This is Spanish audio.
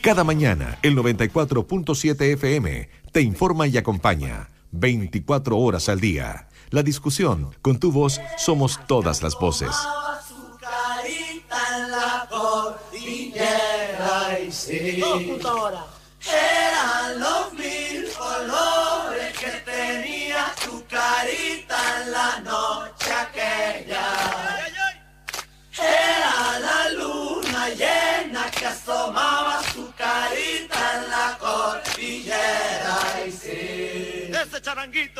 Cada mañana, el 94.7 FM te informa y acompaña 24 horas al día. La discusión, con tu voz, somos todas las voces. Su carita en la cordillera y sí, eran los 1000 colores que tenía tu carita en la noche aquella. Era la luna llena que asomaba su carita en la cordillera y sí. Ese charanguito.